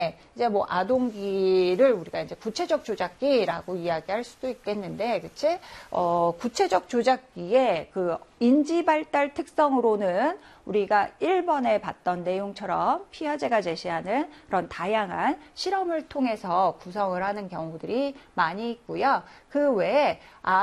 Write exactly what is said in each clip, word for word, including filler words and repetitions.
이제 뭐 아동기를 우리가 이제 구체적 조작기라고 이야기할 수도 있겠는데, 그치? 어, 구체적 조작기의 그 인지 발달 특성으로는 우리가 일 번에 봤던 내용처럼 피아제가 제시하는 그런 다양한 실험을 통해서 구성을 하는 경우들이 많이 있고요. 그 외에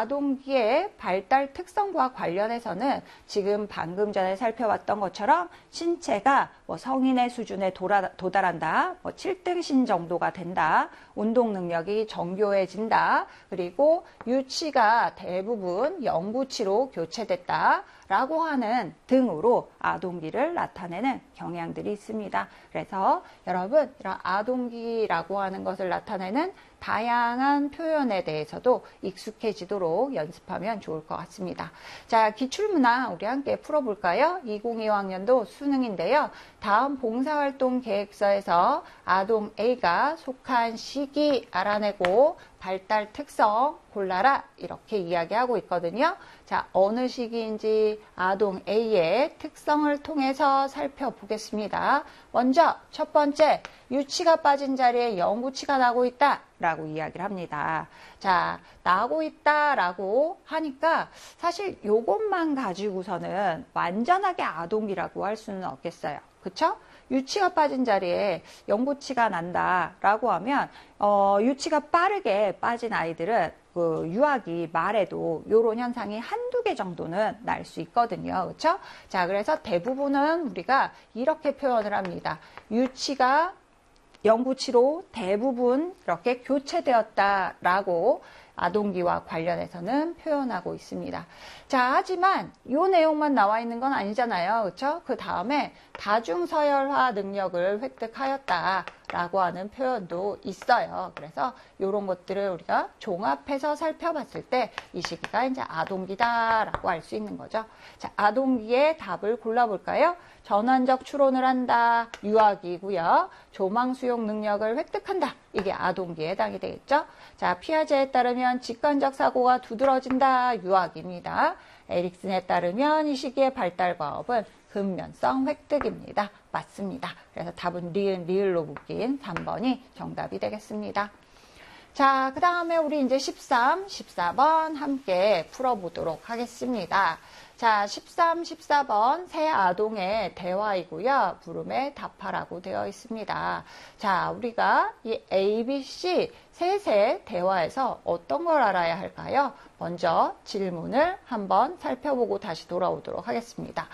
아동기의 발달 특성과 관련해서는 지금 방금 전에 살펴봤던 것처럼 신체가 뭐 성인의 수준에 도라, 도달한다, 뭐 칠 등신 정도가 된다, 운동 능력이 정교해진다, 그리고 유치가 대부분 영구치로 교체됐다 라고 하는 등으로 아동기를 나타내는 경향들이 있습니다. 그래서 여러분, 이런 아동기라고 하는 것을 나타내는 다양한 표현에 대해서도 익숙해지도록 연습하면 좋을 것 같습니다. 자, 기출문항 우리 함께 풀어볼까요? 이천이십이 학년도 수능인데요. 다음 봉사활동 계획서에서 아동 A가 속한 시기 알아내고 발달 특성 골라라 이렇게 이야기하고 있거든요. 자, 어느 시기인지 아동 A의 특성을 통해서 살펴보겠습니다. 먼저 첫 번째, 유치가 빠진 자리에 영구치가 나고 있다 라고 이야기를 합니다. 자, 나고 있다 라고 하니까 사실 요것만 가지고서는 완전하게 아동기라고 할 수는 없겠어요. 그쵸? 유치가 빠진 자리에 영구치가 난다 라고 하면 어, 유치가 빠르게 빠진 아이들은 그 유아기 말에도 이런 현상이 한두 개 정도는 날 수 있거든요. 그렇죠? 자, 그래서 대부분은 우리가 이렇게 표현을 합니다. 유치가 영구치로 대부분 이렇게 교체되었다라고 아동기와 관련해서는 표현하고 있습니다. 자, 하지만 이 내용만 나와 있는 건 아니잖아요. 그렇죠? 그 다음에 다중서열화 능력을 획득하였다라고 하는 표현도 있어요. 그래서 이런 것들을 우리가 종합해서 살펴봤을 때 이 시기가 이제 아동기다라고 알 수 있는 거죠. 자, 아동기의 답을 골라볼까요? 전환적 추론을 한다. 유아기고요. 조망 수용 능력을 획득한다. 이게 아동기에 해당이 되겠죠. 자, 피아제에 따르면 직관적 사고가 두드러진다. 유아기입니다. 에릭슨에 따르면 이 시기의 발달 과업은 근면성 획득입니다. 맞습니다. 그래서 답은 리을, 리을로 묶인 삼 번이 정답이 되겠습니다. 자, 그 다음에 우리 이제 십삼, 십사 번 함께 풀어보도록 하겠습니다. 자, 십삼, 십사 번 새 아동의 대화이고요. 물음에 답하라고 되어 있습니다. 자, 우리가 이 A, B, C 셋의 대화에서 어떤 걸 알아야 할까요? 먼저 질문을 한번 살펴보고 다시 돌아오도록 하겠습니다.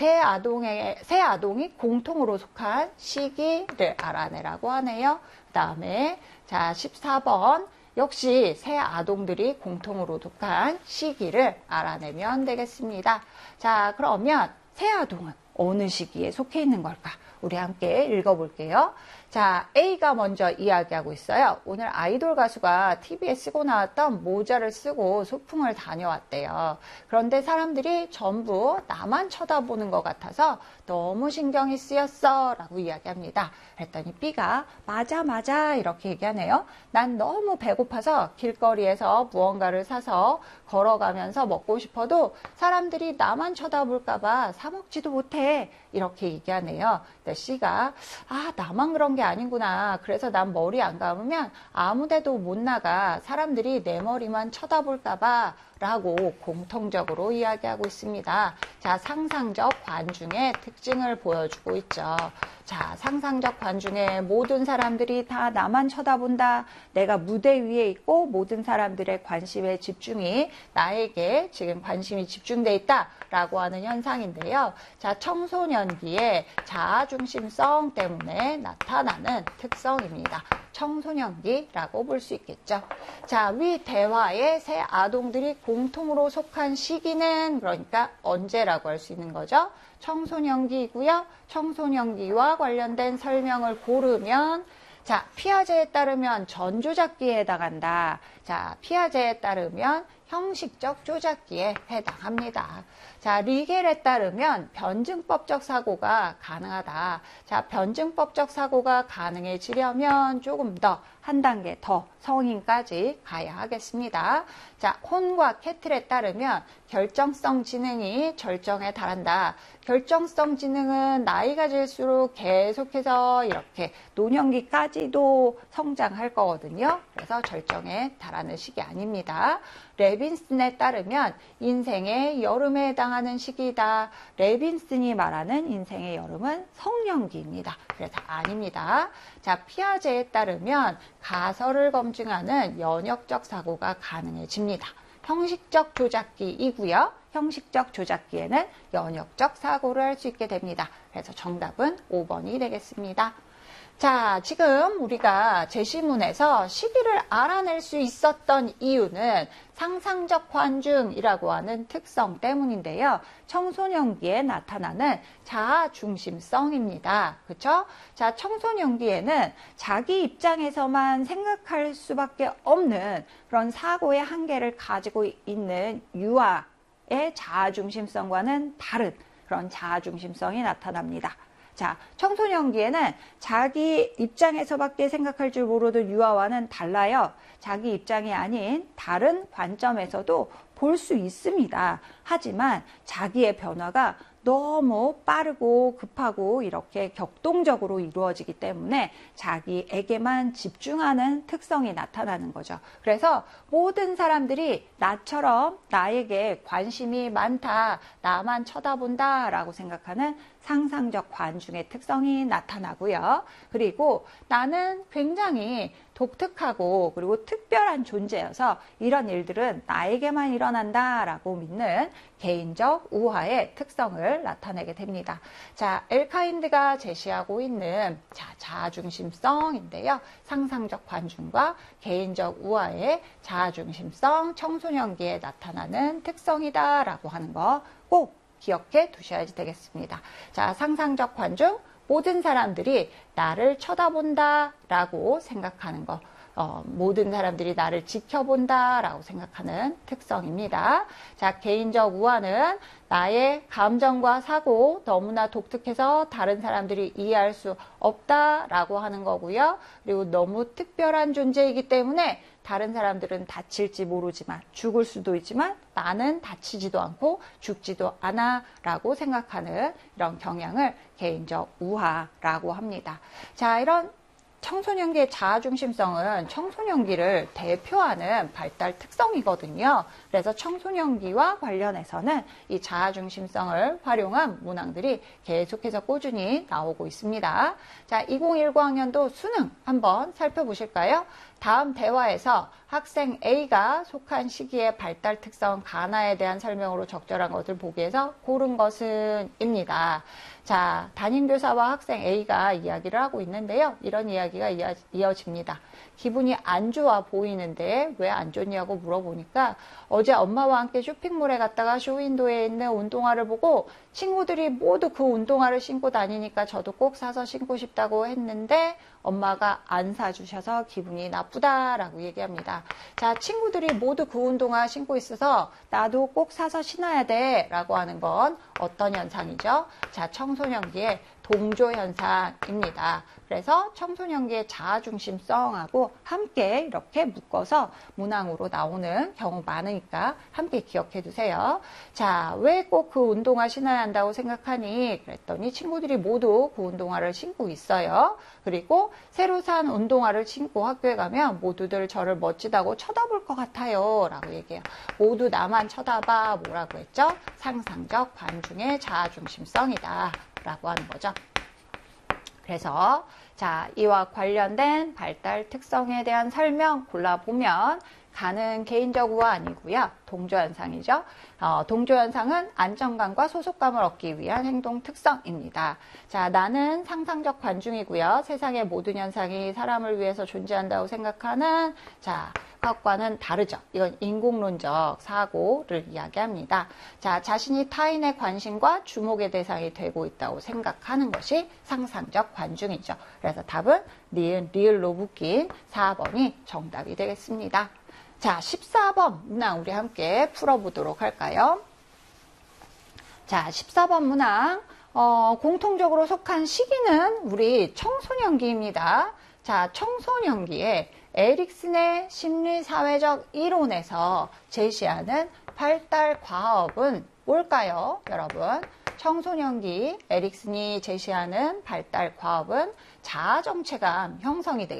대아동의, 새 아동이 공통으로 속한 시기를 알아내라고 하네요. 그 다음에 자, 십사 번 역시 새 아동들이 공통으로 속한 시기를 알아내면 되겠습니다. 자, 그러면 새 아동은 어느 시기에 속해 있는 걸까? 우리 함께 읽어볼게요. 자, A가 먼저 이야기하고 있어요. 오늘 아이돌 가수가 티비에 쓰고 나왔던 모자를 쓰고 소풍을 다녀왔대요. 그런데 사람들이 전부 나만 쳐다보는 것 같아서 너무 신경이 쓰였어 라고 이야기합니다. 그랬더니 B가 맞아 맞아 이렇게 얘기하네요. 난 너무 배고파서 길거리에서 무언가를 사서 걸어가면서 먹고 싶어도 사람들이 나만 쳐다볼까 봐 사 먹지도 못해 이렇게 얘기하네요. 근데 C가 아 나만 그런 게 아닌구나. 그래서 난 머리 안 감으면 아무데도 못 나가. 사람들이 내 머리만 쳐다볼까 봐 라고 공통적으로 이야기하고 있습니다. 자, 상상적 관중의 특징을 보여주고 있죠. 자, 상상적 관중에 모든 사람들이 다 나만 쳐다본다. 내가 무대 위에 있고 모든 사람들의 관심의 집중이 나에게 지금 관심이 집중돼 있다 라고 하는 현상인데요. 자, 청소년기의 자아중심성 때문에 나타나는 특성입니다. 청소년기라고 볼 수 있겠죠. 자, 위 대화에 새 아동들이 공통으로 속한 시기는 그러니까 언제라고 할 수 있는 거죠? 청소년기이고요. 청소년기와 관련된 설명을 고르면 자, 피아제에 따르면 전조작기에 해당한다. 자, 피아제에 따르면 형식적 조작기에 해당합니다. 자, 리겔에 따르면 변증법적 사고가 가능하다. 자, 변증법적 사고가 가능해지려면 조금 더 한 단계 더 성인까지 가야 하겠습니다. 자, 혼과 캐틀에 따르면 결정성 지능이 절정에 달한다. 결정성 지능은 나이가 들수록 계속해서 이렇게 노년기까지도 성장할 거거든요. 그래서 절정에 달하는 시기 아닙니다. 레빈슨에 따르면 인생의 여름에 해당하는 시기이다. 레빈슨이 말하는 인생의 여름은 성년기입니다. 그래서 아닙니다. 자, 피아제에 따르면 가설을 검증하는 연역적 사고가 가능해집니다. 형식적 조작기이고요. 형식적 조작기에는 연역적 사고를 할 수 있게 됩니다. 그래서 정답은 오 번이 되겠습니다. 자, 지금 우리가 제시문에서 시기를 알아낼 수 있었던 이유는 상상적 관중이라고 하는 특성 때문인데요. 청소년기에 나타나는 자아중심성입니다. 그렇죠? 자, 청소년기에는 자기 입장에서만 생각할 수밖에 없는 그런 사고의 한계를 가지고 있는 유아의 자아중심성과는 다른 그런 자아중심성이 나타납니다. 자, 청소년기에는 자기 입장에서밖에 생각할 줄 모르던 유아와는 달라요. 자기 입장이 아닌 다른 관점에서도 볼 수 있습니다. 하지만 자기의 변화가 너무 빠르고 급하고 이렇게 격동적으로 이루어지기 때문에 자기에게만 집중하는 특성이 나타나는 거죠. 그래서 모든 사람들이 나처럼 나에게 관심이 많다, 나만 쳐다본다 라고 생각하는 상상적 관중의 특성이 나타나고요. 그리고 나는 굉장히 독특하고 그리고 특별한 존재여서 이런 일들은 나에게만 일어난다 라고 믿는 개인적 우화의 특성을 나타내게 됩니다. 자, 엘카인드가 제시하고 있는 자, 자아중심성인데요. 상상적 관중과 개인적 우화의 자아중심성, 청소년기에 나타나는 특성이다 라고 하는 거 꼭 기억해 두셔야지 되겠습니다. 자, 상상적 관중, 모든 사람들이 나를 쳐다본다 라고 생각하는 거. 어, 모든 사람들이 나를 지켜본다 라고 생각하는 특성입니다. 자, 개인적 우화는 나의 감정과 사고 너무나 독특해서 다른 사람들이 이해할 수 없다 라고 하는 거고요. 그리고 너무 특별한 존재이기 때문에 다른 사람들은 다칠지 모르지만 죽을 수도 있지만 나는 다치지도 않고 죽지도 않아 라고 생각하는 이런 경향을 개인적 우화라고 합니다. 자, 이런 청소년기의 자아중심성은 청소년기를 대표하는 발달 특성이거든요. 그래서 청소년기와 관련해서는 이 자아중심성을 활용한 문항들이 계속해서 꾸준히 나오고 있습니다. 자, 이천십구 학년도 수능 한번 살펴보실까요? 다음 대화에서 학생 A가 속한 시기의 발달 특성 가나에 대한 설명으로 적절한 것을 보기 위해서 고른 것은 입니다. 자, 담임교사와 학생 A가 이야기를 하고 있는데요. 이런 이야기가 이어집니다. 기분이 안 좋아 보이는데 왜 안 좋냐고 물어보니까 어제 엄마와 함께 쇼핑몰에 갔다가 쇼윈도에 있는 운동화를 보고 친구들이 모두 그 운동화를 신고 다니니까 저도 꼭 사서 신고 싶다고 했는데 엄마가 안 사주셔서 기분이 나쁘다라고 얘기합니다. 자, 친구들이 모두 그 운동화 신고 있어서 나도 꼭 사서 신어야 돼 라고 하는 건 어떤 현상이죠? 자, 청소년기의 동조 현상입니다. 그래서 청소년기의 자아중심성하고 함께 이렇게 묶어서 문항으로 나오는 경우 많으니까 함께 기억해 두세요. 자, 왜 꼭 그 운동화 신어야 한다고 생각하니? 그랬더니 친구들이 모두 그 운동화를 신고 있어요. 그리고 새로 산 운동화를 신고 학교에 가면 모두들 저를 멋지다고 쳐다볼 것 같아요 라고 얘기해요. 모두 나만 쳐다봐 뭐라고 했죠? 상상적 관중의 자아중심성이다 라고 하는 거죠. 그래서 자, 이와 관련된 발달 특성에 대한 설명 골라보면 가는 개인적 우화 아니고요. 동조현상이죠. 어, 동조현상은 안정감과 소속감을 얻기 위한 행동 특성입니다. 자, 나는 상상적 관중이고요. 세상의 모든 현상이 사람을 위해서 존재한다고 생각하는 자, 것과는 다르죠. 이건 인공론적 사고를 이야기합니다. 자, 자신이 타인의 관심과 주목의 대상이 되고 있다고 생각하는 것이 상상적 관중이죠. 그래서 답은 니은, 리을로 묶인 사 번이 정답이 되겠습니다. 자, 십사 번 문항 우리 함께 풀어보도록 할까요? 자, 십사 번 문항 어, 공통적으로 속한 시기는 우리 청소년기입니다. 자, 청소년기에 에릭슨의 심리사회적 이론에서 제시하는 발달 과업은 뭘까요? 여러분, 청소년기 에릭슨이 제시하는 발달 과업은 자아정체감 형성이 되겠습니다.